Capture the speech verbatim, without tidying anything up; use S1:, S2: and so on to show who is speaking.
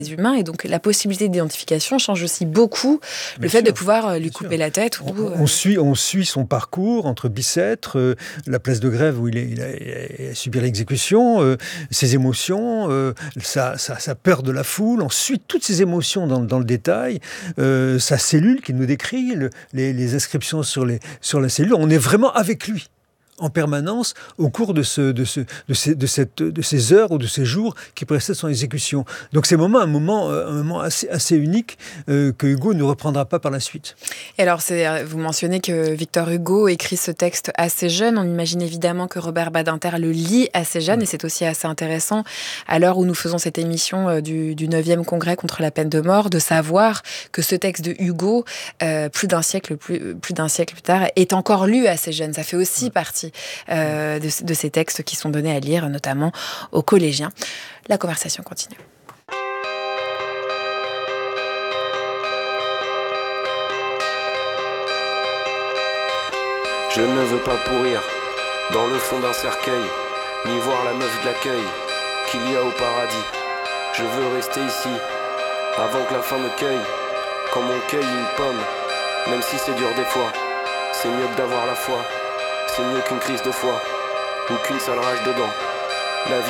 S1: humains, et donc la possibilité d'identification change aussi beaucoup. Bien le fait sûr, de pouvoir lui couper sûr. la tête.
S2: On,
S1: ou,
S2: on, euh... suit, on suit son parcours entre Bicêtre, euh, la place de Grève où il, est, il, a, il a subi l'exécution, euh, ses émotions, euh, sa, sa, sa peur de la foule. On suit toutes ces émotions dans, dans le détail, euh, sa cellule qu'il nous décrit, le, les, les inscriptions sur, les, sur la cellule. On est vraiment avec lui en permanence au cours de, ce, de, ce, de, ces, de, cette, de ces heures ou de ces jours qui précèdent son exécution. Donc c'est un moment, un moment, un moment assez, assez unique euh, que Hugo ne reprendra pas par la suite.
S1: Et alors, c'est, vous mentionnez que Victor Hugo écrit ce texte assez jeune. On imagine évidemment que Robert Badinter le lit assez jeune, oui. Et c'est aussi assez intéressant, à l'heure où nous faisons cette émission du, du neuvième congrès contre la peine de mort, de savoir que ce texte de Hugo, euh, plus d'un siècle plus, plus d'un siècle plus tard, est encore lu assez jeune. Ça fait aussi oui. partie Euh, de, de ces textes qui sont donnés à lire, notamment aux collégiens. La conversation continue.
S3: Je ne veux pas pourrir dans le fond d'un cercueil, ni voir la meuf de l'accueil qu'il y a au paradis. Je veux rester ici, avant que la fin me cueille, comme on cueille une pomme, même si c'est dur des fois. C'est mieux que d'avoir la foi. C'est mieux qu'une crise de foi, ou qu'une sale rage dedans. La vie